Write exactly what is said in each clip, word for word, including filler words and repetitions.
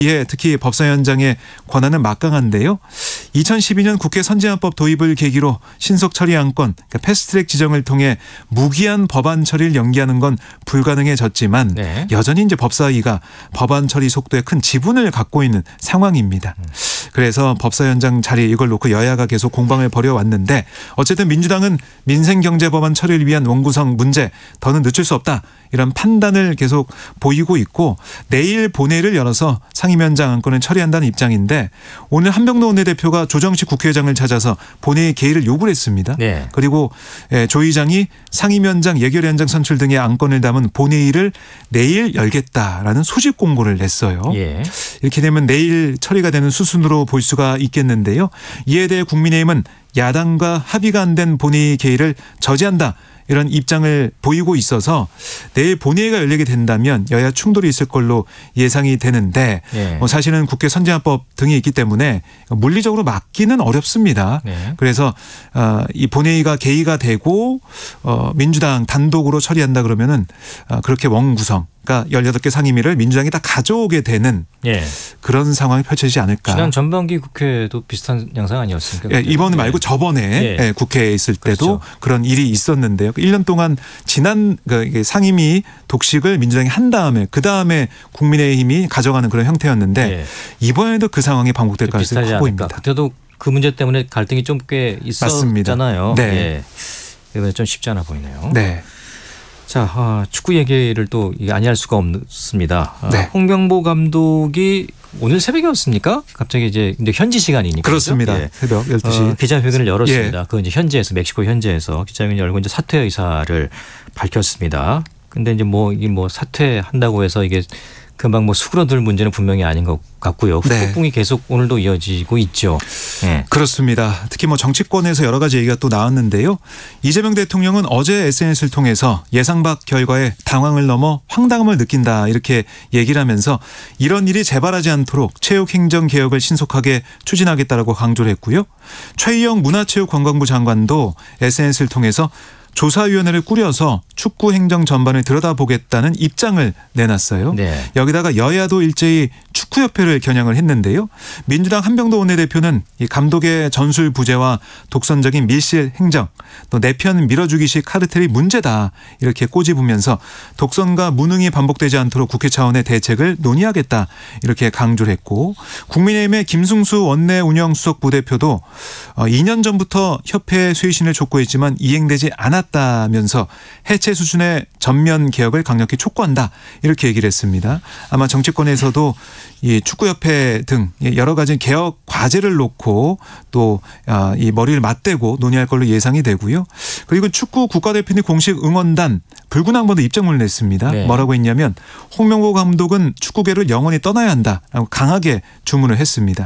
예, 특히 법사위원장의 권한은 막강한데요. 이천십이 년 국회 선진화법 도입을 계기로 신속 처리 안건, 그러니까 패스트트랙 지정을 통해 무기한 법안 처리를 연기하는 건 불가능해졌지만 네. 여전히 이제 법사위가 법안 처리 속도에 큰 지분을 갖고 있는 상황입니다. 그래서 법사위원장 자리 이걸 놓고 여야가 계속 공방을 벌여왔는데 어쨌든 민주당은 민생경제법안 처리를 위한 원구성 문제 더는 늦출 수 없다. 이런 판단을 계속 보이고 있고 내일 본회의를 열어서 상임위원장 안건을 처리한다는 입장인데 오늘 한병도 원내대표가 조정식 국회의장을 찾아서 본회의 개의를 요구를 했습니다. 네. 그리고 조 의장이 상임위원장, 예결위원장 선출 등의 안건을 담은 본회의를 내일 열겠다라는 소집 공고를 냈어요. 예. 이렇게 되면 내일 처리가 되는 수순으로 볼 수가 있겠는데요. 이에 대해 국민의힘은 야당과 합의가 안 된 본회의 개의를 저지한다. 이런 입장을 보이고 있어서 내일 본회의가 열리게 된다면 여야 충돌이 있을 걸로 예상이 되는데 네. 뭐 사실은 국회 선진화법 등이 있기 때문에 물리적으로 막기는 어렵습니다. 네. 그래서 이 본회의가 개의가 되고 민주당 단독으로 처리한다 그러면은 그렇게 원구성 그러니까 열여덟 개 상임위를 민주당이 다 가져오게 되는 예. 그런 상황이 펼쳐지지 않을까. 지난 전반기 국회도 비슷한 양상 아니었습니까? 예, 이번 말고 저번에 예. 예, 국회에 있을 때도 그렇죠. 그런 일이 있었는데요. 일 년 동안 지난 상임위 독식을 민주당이 한 다음에 그다음에 국민의힘이 가져가는 그런 형태였는데 예. 이번에도 그 상황이 반복될 가능성이 커 보입니다. 그때도 그 문제 때문에 갈등이 좀 꽤 있었잖아요. 네. 예. 이번에 좀 쉽지 않아 보이네요. 네. 자, 아, 축구 얘기를 또 아니할 수가 없습니다. 아, 네. 홍명보 감독이 오늘 새벽이었습니까? 갑자기 이제 현지 시간이니까. 그렇습니다. 예. 새벽 열두 시. 어, 기자회견을 열었습니다. 예. 그 이제 현지에서 멕시코 현지에서 기자회견을 열고 이제 사퇴 의사를 밝혔습니다. 근데 이제 뭐 이 뭐 사퇴한다고 해서 이게 금방 뭐 수그러들 문제는 분명히 아닌 것 같고요. 후폭풍이 네. 계속 오늘도 이어지고 있죠. 네. 그렇습니다. 특히 뭐 정치권에서 여러 가지 얘기가 또 나왔는데요. 이재명 대통령은 어제 에스엔에스를 통해서 예상 밖 결과에 당황을 넘어 황당함을 느낀다 이렇게 얘기를 하면서 이런 일이 재발하지 않도록 체육행정개혁을 신속하게 추진하겠다라고 강조를 했고요. 최희영 문화체육관광부 장관도 에스엔에스를 통해서 조사위원회를 꾸려서 축구 행정 전반을 들여다보겠다는 입장을 내놨어요. 네. 여기다가 여야도 일제히 축구협회를 겨냥을 했는데요. 민주당 한병도 원내대표는 이 감독의 전술 부재와 독선적인 밀실 행정 또 내편 밀어주기식 카르텔이 문제다 이렇게 꼬집으면서 독선과 무능이 반복되지 않도록 국회 차원의 대책을 논의하겠다 이렇게 강조를 했고 국민의힘의 김승수 원내 운영수석 부대표도 이 년 전부터 협회 쇄신을 촉구했지만 이행되지 않았다면서 해체 수준의 전면 개혁을 강력히 촉구한다 이렇게 얘기를 했습니다. 아마 정치권에서도 이 축구협회 등 여러 가지 개혁 과제를 놓고 또 이 머리를 맞대고 논의할 걸로 예상이 되고요. 그리고 축구 국가대표팀 공식 응원단 붉은 항모도 입장문을 냈습니다. 네. 뭐라고 했냐면 홍명보 감독은 축구계를 영원히 떠나야 한다라고 강하게 주문을 했습니다.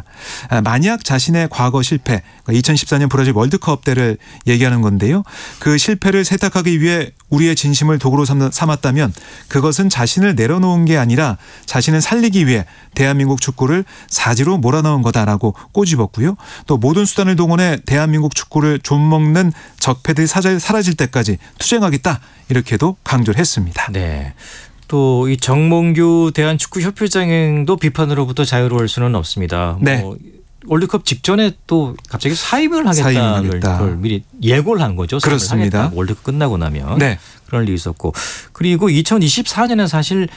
만약 자신의 과거 실패, 이천십사 년 브라질 월드컵 때를 얘기하는 건데요. 그 실패를 세탁하기 위해 우리의 진심을 도구로 삼았다면 그것은 자신을 내려놓은 게 아니라 자신을 살리기 위해 대한민국 축구를 사지로 몰아넣은 거다라고 꼬집었고요. 또 모든 수단을 동원해 대한민국 축구를 좀먹는 적폐들이 사라질 때까지 투쟁하겠다 이렇게도 강조를 했습니다. 네. 또 이 정몽규 대한축구협회장도 비판으로부터 자유로울 수는 없습니다. 네. 뭐 월드컵 직전에 또 갑자기 사임을 하겠다는 걸 미리 예고를 한 거죠. 그렇습니다. 월드컵 끝나고 나면 네. 그런 일이 있었고 그리고 이천이십사 년에 사실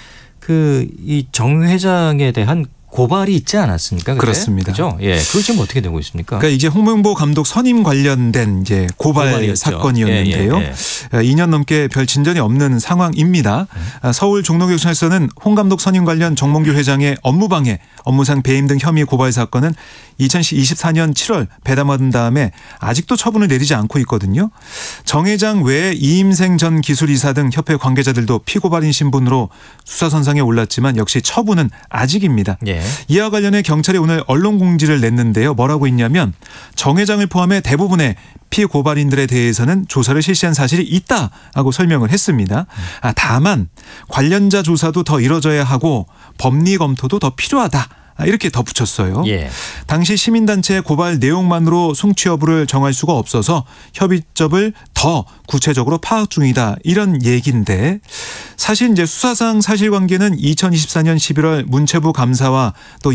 그 이 정 회장에 대한 고발이 있지 않았습니까? 그때? 그렇습니다. 그죠? 예, 그거 지금 어떻게 되고 있습니까? 그러니까 이제 홍명보 감독 선임 관련된 이제 고발 고발이었죠. 사건이었는데요. 예, 예, 예. 이 년 넘게 별 진전이 없는 상황입니다. 음. 서울 종로경찰서는 홍 감독 선임 관련 정몽규 회장의 업무방해, 업무상 배임 등 혐의 고발 사건은 이천이십사 년 칠월 배담한 다음에 아직도 처분을 내리지 않고 있거든요. 정 회장 외에 이임생 전 기술이사 등 협회 관계자들도 피고발인 신분으로 수사선상에 올랐지만 역시 처분은 아직입니다. 예. 이와 관련해 경찰이 오늘 언론 공지를 냈는데요. 뭐라고 했냐면 정 회장을 포함해 대부분의 피고발인들에 대해서는 조사를 실시한 사실이 있다라고 설명을 했습니다. 아, 다만 관련자 조사도 더 이뤄져야 하고 법리 검토도 더 필요하다. 이렇게 덧붙였어요. 예. 당시 시민단체의 고발 내용만으로 송치 여부를 정할 수가 없어서 협의점을 더 구체적으로 파악 중이다. 이런 얘기인데 사실 이제 수사상 사실관계는 이천이십사 년 십일월 문체부 감사와 또